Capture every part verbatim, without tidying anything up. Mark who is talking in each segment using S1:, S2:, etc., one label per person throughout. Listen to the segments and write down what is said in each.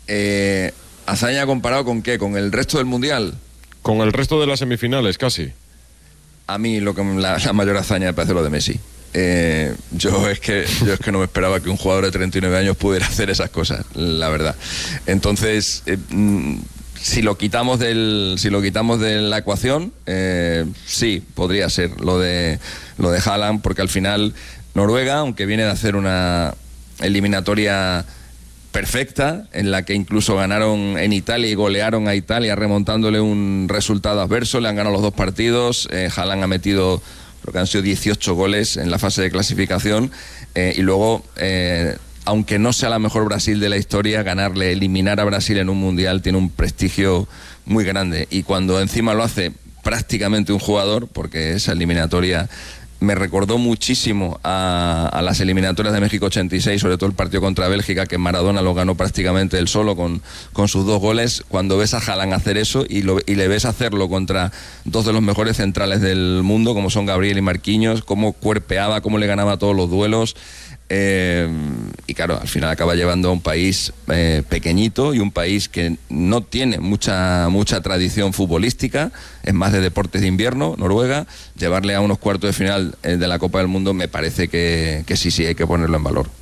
S1: Eh, ¿Hazaña comparado con qué? ¿Con el resto del Mundial?
S2: Con el resto de las semifinales, casi.
S1: A mí lo que la, la mayor hazaña me parece lo de Messi. Eh, yo es que yo es que no me esperaba que un jugador de treinta y nueve años pudiera hacer esas cosas, la verdad. Entonces, eh, si lo quitamos del si lo quitamos de la ecuación, eh, sí, podría ser lo de lo de Haaland, porque al final Noruega, aunque viene de hacer una eliminatoria perfecta, en la que incluso ganaron en Italia y golearon a Italia remontándole un resultado adverso, le han ganado los dos partidos, eh, Haaland ha metido, creo que han sido dieciocho goles en la fase de clasificación, eh, y luego, eh, aunque no sea la mejor Brasil de la historia, ganarle, eliminar a Brasil en un mundial tiene un prestigio muy grande, y cuando encima lo hace prácticamente un jugador, porque esa eliminatoria me recordó muchísimo a, a las eliminatorias de México ochenta y seis, sobre todo el partido contra Bélgica, que Maradona lo ganó prácticamente él solo con, con sus dos goles. Cuando ves a Haaland hacer eso y, lo, y le ves hacerlo contra dos de los mejores centrales del mundo, como son Gabriel y Marquinhos, cómo cuerpeaba, cómo le ganaba todos los duelos. Eh, y claro, al final acaba llevando a un país eh, pequeñito y un país que no tiene mucha mucha tradición futbolística, es más de deportes de invierno, Noruega. Llevarle a unos cuartos de final eh, de la Copa del Mundo me parece que, que sí, sí hay que ponerlo en valor.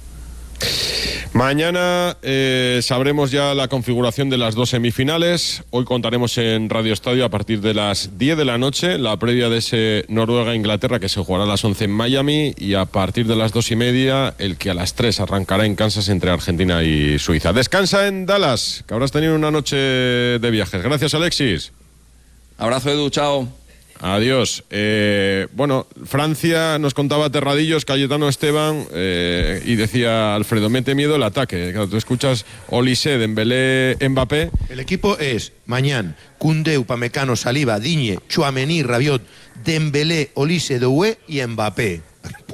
S2: Mañana eh, sabremos ya la configuración de las dos semifinales. Hoy contaremos en Radio Estadio a partir de las diez de la noche la previa de ese Noruega-Inglaterra, que se jugará a las once en Miami, y a partir de las dos y media el que a las tres arrancará en Kansas entre Argentina y Suiza. Descansa en Dallas, que habrás tenido una noche de viajes. Gracias, Alexis.
S1: Abrazo, Edu, chao.
S2: Adiós. Eh, bueno, Francia, nos contaba Terradillos, Cayetano Esteban, eh, y decía Alfredo, mete miedo el ataque. Claro, tú escuchas Olise, Dembélé, Mbappé.
S3: El equipo es Mañán, Koundé, Upamecano, Saliba, Digne, Tchouaméni, Rabiot, Dembélé, Olise, Doué y Mbappé.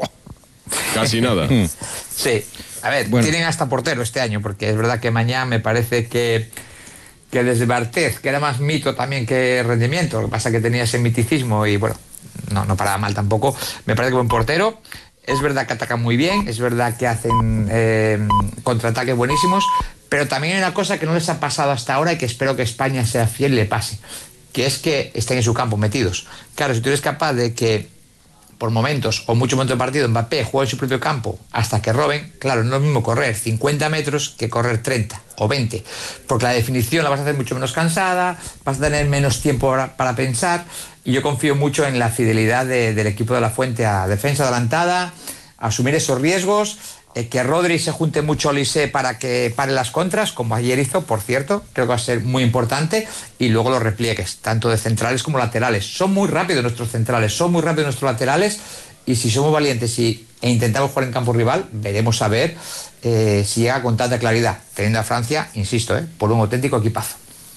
S2: Casi nada.
S4: Sí, a ver, bueno, tienen hasta portero este año, porque es verdad que Mañán me parece que que desde Barthez, que era más mito también que rendimiento, lo que pasa que tenía ese miticismo y bueno, no, no paraba mal tampoco, me parece que buen portero. Es verdad que atacan muy bien, es verdad que hacen eh, contraataques buenísimos, pero también hay una cosa que no les ha pasado hasta ahora y que espero que España sea fiel y le pase, que es que estén en su campo metidos. Claro, si tú eres capaz de que por momentos o muchos momentos de partido Mbappé juega en su propio campo hasta que roben, claro, no es lo mismo correr cincuenta metros que correr treinta o veinte, porque la definición la vas a hacer mucho menos cansada, vas a tener menos tiempo para, para pensar, y yo confío mucho en la fidelidad de, del equipo de La Fuente a defensa adelantada, a asumir esos riesgos, eh, que Rodri se junte mucho a Olise para que pare las contras, como ayer hizo, por cierto, creo que va a ser muy importante, y luego los repliegues, tanto de centrales como laterales. Son muy rápidos nuestros centrales, son muy rápidos nuestros laterales, y si somos valientes y, e intentamos jugar en campo rival, veremos a ver eh, si llega con tanta claridad, teniendo a Francia, insisto, eh, por un auténtico equipazo.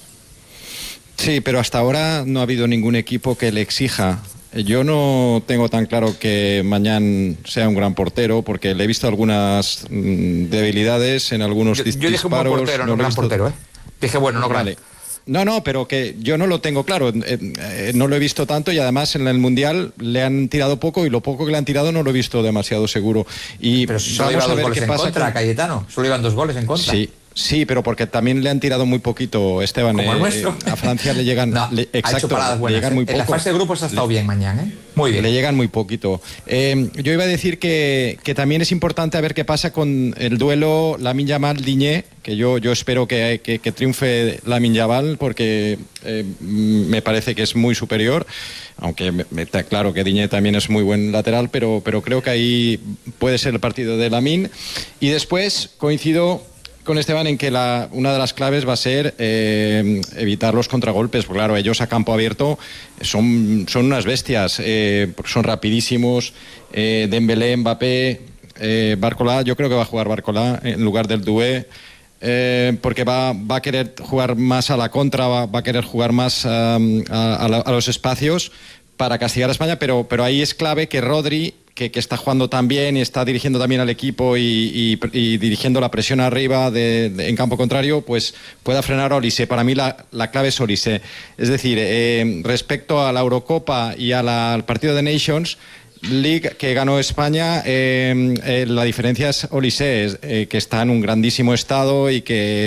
S5: Sí, pero hasta ahora no ha habido ningún equipo que le exija. Yo no tengo tan claro que Mañán sea un gran portero, porque le he visto algunas mmm, debilidades en algunos
S4: yo,
S5: disparos.
S4: Yo dije un buen portero, no, no un gran visto... portero, ¿eh? Dije bueno, no
S5: vale.
S4: grande.
S5: No, no, pero que yo no lo tengo claro, eh, eh, no lo he visto tanto, y además en el Mundial le han tirado poco, y lo poco que le han tirado no lo he visto demasiado seguro. Y
S4: pero si solo iban dos goles en contra, con... Cayetano, solo iban dos goles en contra.
S5: Sí. Sí, pero porque también le han tirado muy poquito, Esteban.
S4: Como
S5: eh,
S4: el nuestro.
S5: A Francia le llegan,
S4: no,
S5: le, exacto,
S4: ha hecho paradas buenas,
S5: le llegan muy
S4: eh.
S5: poco.
S4: En la fase de grupos ha estado
S5: le,
S4: bien Mañán, ¿eh? Muy bien.
S5: Le llegan muy poquito. Eh, yo iba a decir que, que también es importante a ver qué pasa con el duelo Lamine Yamal-Digne, que yo, yo espero que, que, que triunfe Lamine Yamal, porque eh, me parece que es muy superior, aunque me, me está claro que Digne también es muy buen lateral, pero, pero creo que ahí puede ser el partido de Lamine. Y después coincido con Esteban en que la, una de las claves va a ser eh, evitar los contragolpes, porque claro, ellos a campo abierto son, son unas bestias, eh, son rapidísimos, eh, Dembélé, Mbappé, eh, Barcola, yo creo que va a jugar Barcola en lugar del Doué, eh, porque va, va a querer jugar más a la contra, va, va a querer jugar más um, a, a, la, a los espacios para castigar a España, pero, pero ahí es clave que Rodri, Que, que está jugando tan bien y está dirigiendo también al equipo y, y, y dirigiendo la presión arriba de, de, en campo contrario, pues pueda frenar a Olise. Para mí la, la clave es Olise. Es decir, eh, respecto a la Eurocopa y a la, al partido de Nations League que ganó España, eh, eh, la diferencia es Olise, eh, que está en un grandísimo estado y que